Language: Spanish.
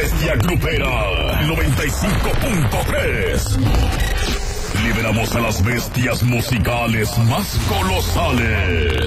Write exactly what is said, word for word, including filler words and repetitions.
bestia grupera noventa y cinco punto tres. Liberamos a las bestias musicales más colosales.